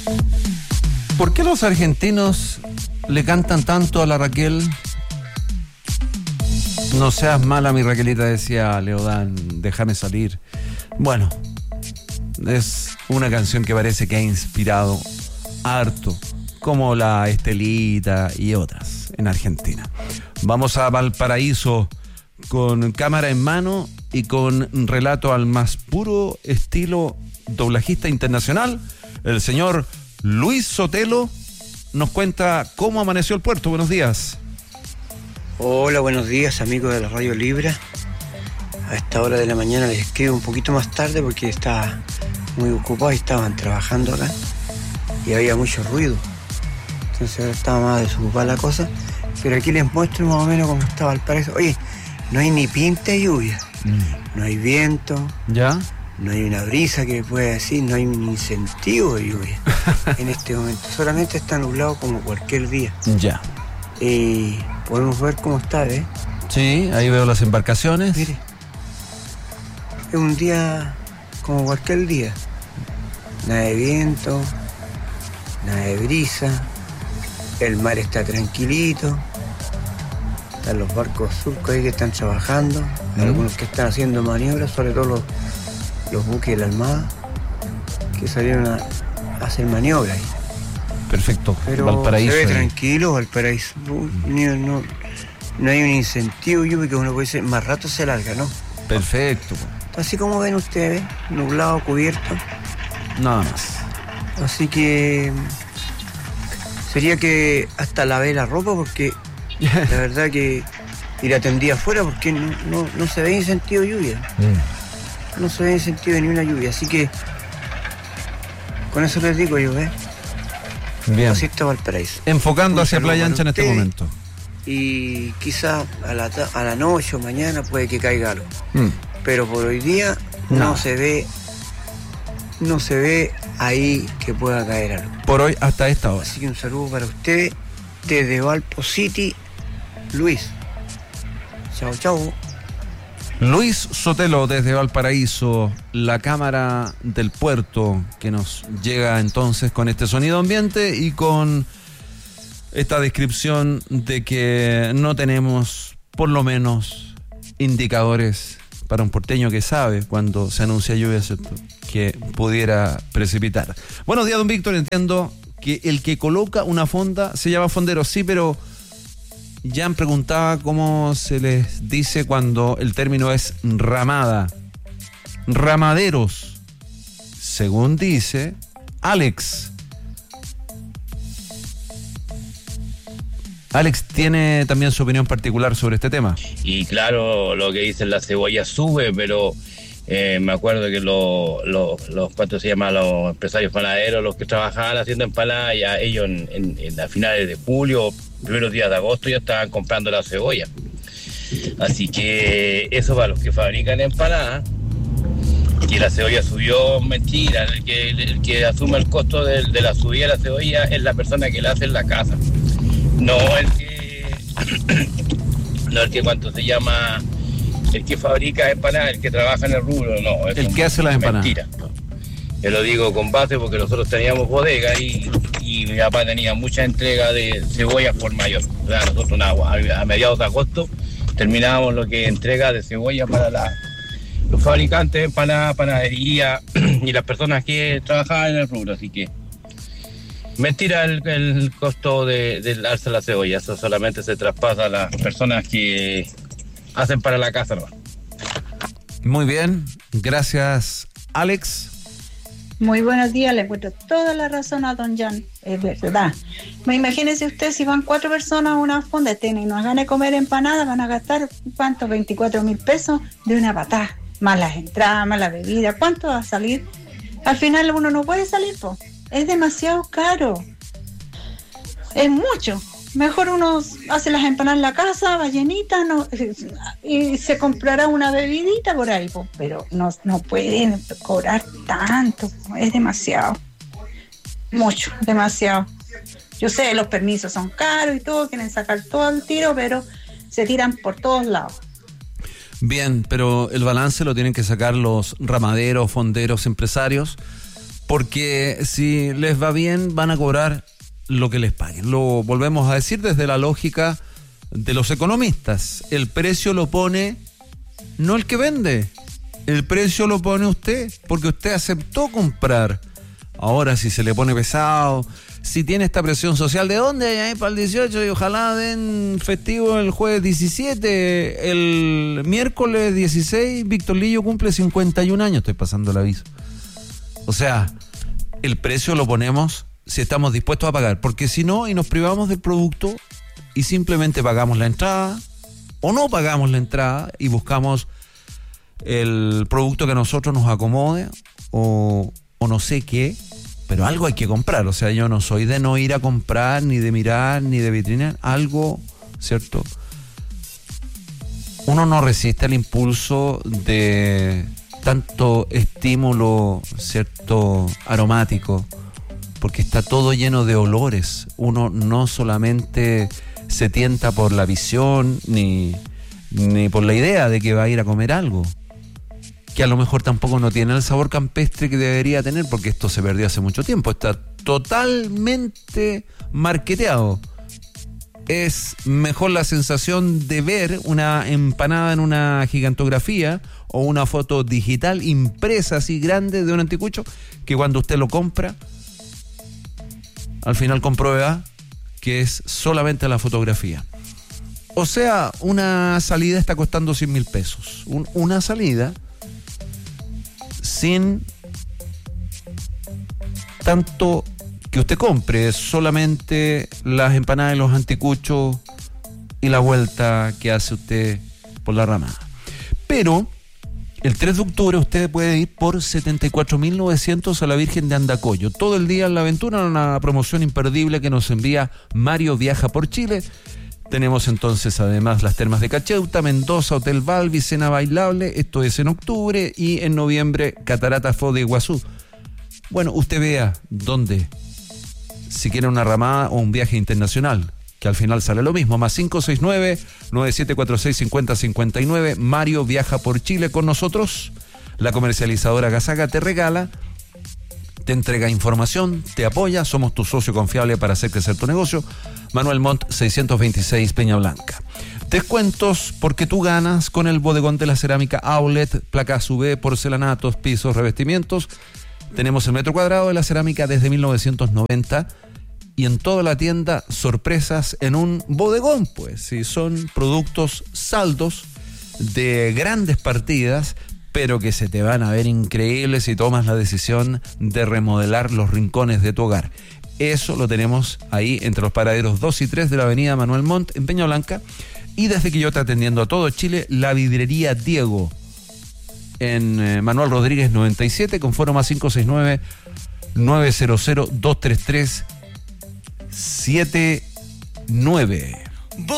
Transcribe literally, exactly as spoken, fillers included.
¿Por qué los argentinos le cantan tanto a la Raquel? No seas mala, mi Raquelita, decía Leodán, déjame salir. Bueno, es una canción que parece que ha inspirado harto, como la Estelita y otras en Argentina. Vamos a Valparaíso con cámara en mano y con relato al más puro estilo doblajista internacional. El señor Luis Sotelo nos cuenta cómo amaneció el puerto. Buenos días. Hola, buenos días, amigos de la Radio Libra. A esta hora de la mañana les escribo un poquito más tarde porque estaba muy ocupado y estaban trabajando acá y había mucho ruido. Entonces ahora estaba más desocupada la cosa. Pero aquí les muestro más o menos cómo estaba el paraíso. Oye, no hay ni pinta de lluvia, mm. no hay viento, ¿ya? No hay una brisa que pueda decir, no hay un incentivo de lluvia en este momento. Solamente está nublado como cualquier día. Ya. Y podemos ver cómo está, ¿eh? Sí, ahí veo las embarcaciones. Mire, es un día como cualquier día. Nada de viento, nada de brisa, el mar está tranquilito, están los barcos surcos ahí que están trabajando, mm. algunos que están haciendo maniobras, sobre todo los, los buques de la Armada, que salieron a, a hacer maniobras ahí. Perfecto. Pero Valparaíso, se ve ahí. tranquilo Valparaíso. No, no, no hay un incentivo, yo que uno puede decir, más rato se larga, ¿no? Perfecto. Así como ven ustedes, nublado, cubierto. Nada más. Así que sería que hasta lavé la ropa porque la verdad que y la tendí afuera porque no, no, no se ve incentivo de lluvia. Mm. No se ve incentivo de ni una lluvia. Así que con eso les digo yo, ¿eh? Bien. Así está Valparaíso. Enfocando hacia Playa Ancha en este momento. Y quizá a la, a la noche o mañana puede que caiga algo. Mm. Pero por hoy día no. no se ve, no se ve ahí que pueda caer algo. Por hoy hasta esta hora. Así que un saludo para ustedes desde Valpo City, Luis. Chao, chao. Luis Sotelo desde Valparaíso, la cámara del puerto que nos llega entonces con este sonido ambiente y con esta descripción de que no tenemos por lo menos indicadores para un porteño que sabe cuando se anuncia lluvia, ¿cierto?, que pudiera precipitar. Buenos días, don Víctor. Entiendo que el que coloca una fonda se llama fondero, sí, pero Jan preguntaba cómo se les dice cuando el término es ramada. Ramaderos, según dice Alex. Alex tiene también su opinión particular sobre este tema. Y claro, lo que dicen, la cebolla sube, pero eh, me acuerdo que los, lo, lo, ¿cuánto se llama? Los empresarios panaderos, los que trabajaban haciendo empanadas, ya ellos en, en, en a finales de julio, primeros días de agosto ya estaban comprando la cebolla. Así que eso para los que fabrican empanadas, que la cebolla subió, mentira. El que, el que asume el costo de, de la subida de la cebolla es la persona que la hace en la casa. No el que, no el que cuánto se llama, el que fabrica empanadas, el que trabaja en el rubro, no. El que hace las empanadas. Mentira. Yo lo digo con base porque nosotros teníamos bodega y, y mi papá tenía mucha entrega de cebollas por mayor. O sea, nosotros una, a mediados de agosto terminábamos lo que entrega de cebolla para la, los fabricantes de empanadas, panadería y las personas que trabajaban en el rubro, así que mentira el, el costo de, del alza de la cebolla, eso solamente se traspasa a las personas que hacen para la casa, ¿no? Muy bien, gracias, Alex. Muy buenos días, le encuentro toda la razón a don Jan, es verdad. Imagínense usted, si van cuatro personas a una fonda, tienen nos ganas de comer empanadas, van a gastar, ¿cuánto? veinticuatro mil pesos de una patada, más las entradas, más la bebida, ¿cuánto va a salir? Al final uno no puede salir, pues. Es demasiado caro. Es mucho. Mejor uno hace las empanadas en la casa, va llenita, no, y se comprará una bebidita por ahí, po, pero no, no pueden cobrar tanto. Es demasiado. Mucho, demasiado. Yo sé, los permisos son caros y todo, quieren sacar todo al tiro, pero se tiran por todos lados. Bien, pero el balance lo tienen que sacar los ramaderos, fonderos, empresarios, Porque si les va bien, van a cobrar lo que les paguen. Lo volvemos a decir desde la lógica de los economistas. El precio lo pone no el que vende, el precio lo pone usted, porque usted aceptó comprar. Ahora, si se le pone pesado, si tiene esta presión social, ¿de dónde hay ahí para el dieciocho? Y ojalá den festivo el jueves diecisiete, el miércoles dieciséis, Víctor Lillo cumple cincuenta y un años, estoy pasando el aviso. O sea, el precio lo ponemos si estamos dispuestos a pagar, porque si no, y nos privamos del producto y simplemente pagamos la entrada, o no pagamos la entrada y buscamos el producto que a nosotros nos acomode, o, o no sé qué, pero algo hay que comprar. O sea, yo no soy de no ir a comprar, ni de mirar, ni de vitrinear, algo, ¿cierto? Uno no resiste el impulso de tanto estímulo, ¿cierto?, aromático, porque está todo lleno de olores. Uno no solamente se tienta por la visión, ni, ni por la idea de que va a ir a comer algo, que a lo mejor tampoco no tiene el sabor campestre que debería tener, porque esto se perdió hace mucho tiempo, está totalmente marketeado. Es mejor la sensación de ver una empanada en una gigantografía o una foto digital impresa así grande de un anticucho, que cuando usted lo compra, al final comprueba que es solamente la fotografía. O sea, una salida está costando cien mil pesos. Un, una salida sin tanto que usted compre, solamente las empanadas de los anticuchos y la vuelta que hace usted por la ramada. Pero el tres de octubre usted puede ir por setenta y cuatro mil novecientos a la Virgen de Andacollo. Todo el día en la aventura, una promoción imperdible que nos envía Mario Viaja por Chile. Tenemos entonces además las termas de Cacheuta, Mendoza, Hotel Balbi, cena bailable, esto es en octubre, y en noviembre Cataratas Foz de Iguazú. Bueno, usted vea dónde, si quiere una ramada o un viaje internacional, que al final sale lo mismo, más cinco seis nueve, nueve siete cuatro seis, cinco cero cinco nueve. Mario Viaja por Chile con nosotros. La comercializadora Gazaga te regala, te entrega información, te apoya, somos tu socio confiable para hacer crecer tu negocio. Manuel Montt seiscientos veintiséis, Peña Blanca. Descuentos porque tú ganas con el bodegón de la cerámica Outlet, placas U V, porcelanatos, pisos, revestimientos. Tenemos el metro cuadrado de la cerámica desde mil novecientos noventa y en toda la tienda sorpresas en un bodegón, pues, si son productos saldos de grandes partidas, pero que se te van a ver increíbles si tomas la decisión de remodelar los rincones de tu hogar. Eso lo tenemos ahí entre los paraderos dos y tres de la avenida Manuel Montt en Peña Blanca, y desde Quillota atendiendo a todo Chile, la vidrería Diego en eh, Manuel Rodríguez noventa y siete, con foro más cinco seis nueve, nueve cero cero, dos tres tres, siete nueve.